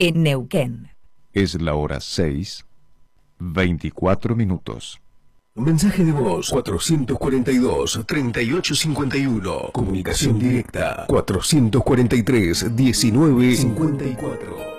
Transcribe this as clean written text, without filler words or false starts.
en Neuquén. Es la hora 6:24. Mensaje de voz 442-3851. Comunicación directa 443-1954.